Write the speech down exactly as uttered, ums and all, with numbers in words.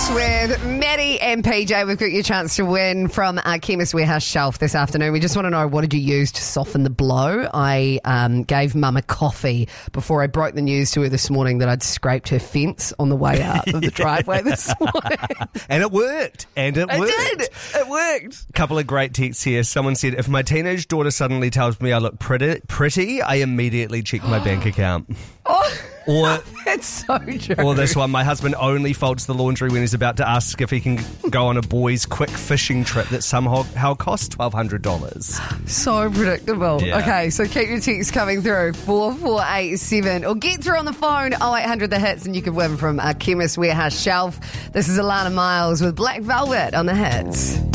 with Maddie and P J. We've got your chance to win from our Chemist Warehouse shelf this afternoon. We just want to know, what did you use to soften the blow? I um, gave Mum a coffee before I broke the news to her this morning that I'd scraped her fence on the way out of the driveway this morning. And it worked. And it, it worked. It did. It worked. A couple of great texts here. Someone said, if my teenage daughter suddenly tells me I look pretty, pretty I immediately check my bank account. Oh, or that's so true. Or this one, my husband only folds the laundry when he's about to ask if he can go on a boys' quick fishing trip that somehow costs twelve hundred dollars. So predictable. Yeah. Okay, so keep your texts coming through, four four eight seven, or get through on the phone, oh eight hundred the hits, and you can win from our Chemist Warehouse shelf. This is Alana Miles with Black Velvet on the Hits.